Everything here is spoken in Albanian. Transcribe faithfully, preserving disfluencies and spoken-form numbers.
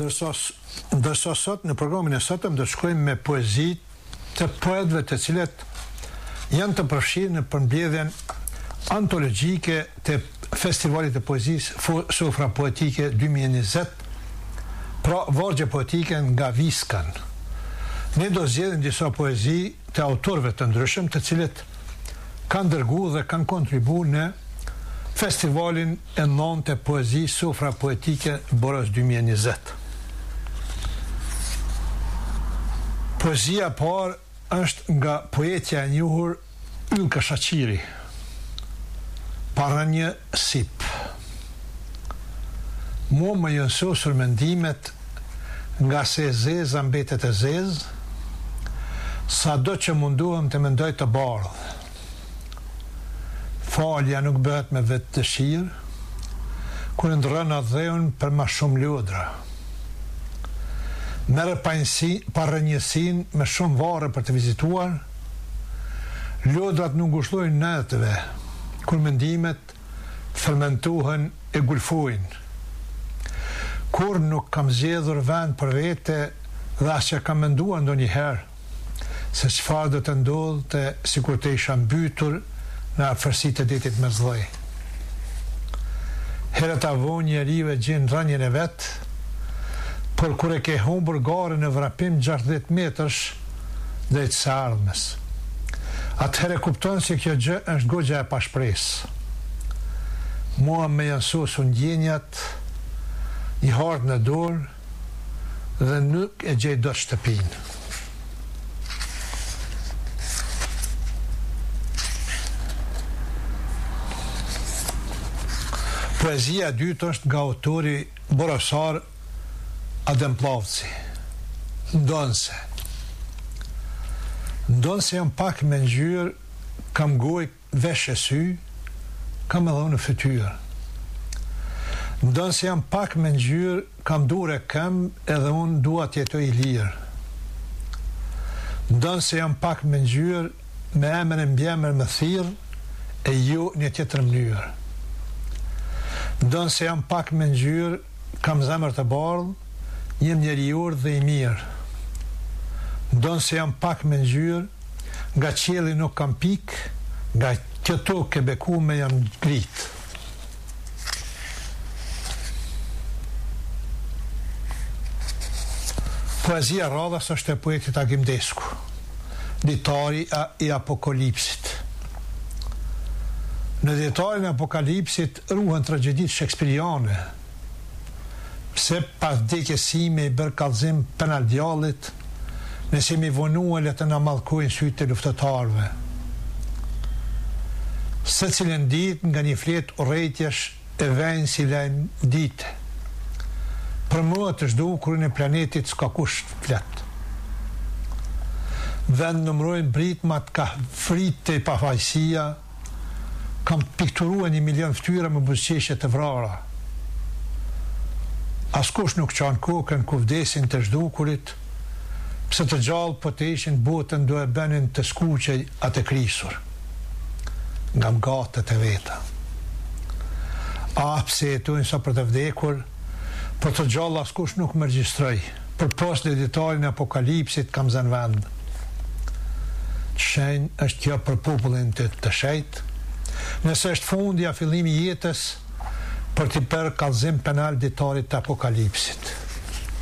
ndërsa, ndërsa sot në programin e sotëm do shkojmë me poezi të poetëve të cilët janë të përfshirë në përmbledhjen antologjike të Festivalit të Poezisë Sofra Poetike dy mijë e njëzet, pra vargje poetike nga Viskan. Ne do zgjedhim disa poezi të autorëve të ndryshëm, të cilët kanë dërguar dhe kanë kontribuar në Festivalin e nëntë të Poezisë Sofra Poetike Boros dy mijë e njëzet. Poezia e parë është nga poetja e njohur Ylka Shaqiri, Para një sip. Mua më janë sosur mendimet nga se zeza mbetet e zezë, sa do që munduhem të mendoj të bardhë. Falja nuk bëhet me vetë dëshirë, kur ndrën adheun për ma shumë lodra. Merë parënjësin me shumë vare për të vizituar, lodrat nuk ngushtojnë natëve, kur mendimet fermentohen e gulfojnë. Kur nuk kam zgjedhur vend për vete dhe as që kam menduar ndonjëherë se çfarë do të ndodhte sikur të isha mbytur në afërsitë të detit Mesdhej. Herët avon njeriu e gjen rënien e vet, por kur e ke humbur garën në vrapim gjashtëdhjetë metrash drejt së ardhmes, atëherë kupton se kjo gjë është goxha e pashpresë. Mua më janë sosur ndjenjat, një hartë në dorë dhe nuk e gjej dot shtëpinë. Poezia e dytë është nga autori borosar Adem Plavci, Ndonse. Ndonse jam pak me ngjyrë, kam gojë vesh e sy, kam edhe në fytyrë. Ndonse jam pak me ngjyrë, kam durë e këmbë edhe unë dua të jetoj i lirë. Ndonse jam pak me ngjyrë, me emër e mbjemër më thirr e jo një tjetër mënyrë. Ndonse jam pak me ngjyrë, kam zemër të bardhë, jem njerior dhe i mirë. Ndonse jam pak me ngjyrë, nga qielli nuk kam pikë, nga kjo tokë e bekume jam ngritë. Poezia radhës është e poetit Agim Desku, ditari i Apokalipsit. Në ditarin e Apokalipsit ruhen tragjedit shekspiriane, pse pas vdekjesime i bërë kallëzim penal djallit, nëse mi vonua le të na mallkojnë sytë të luftëtarëve. Se cilën ditë nga një fletë urrejtjesh e vejnë si lajmë dite. Për mua të zhdukurin e planetit s'ka kush flet. Vend numrojnë britmat ka fritë e pafajësia, kam pikturua një milion ftyra me buzëqeshje të vrara. Askush nuk qanë kokën ku vdesin të zhdukurit, pse të gjallë po të ishin botën do e benin të skuqej atë krisur, nga mgatët e veta. A pse jetojnë sa për të vdekur, për të gjallë askush nuk më regjistroj, për pas në ditarin e Apokalipsit kam zënë vend. Shenjë është kjo për popullin të të shejt, nëse është fundi a fillimi jetës për t'i bërë kallëzim penal ditarit të Apokalipsit.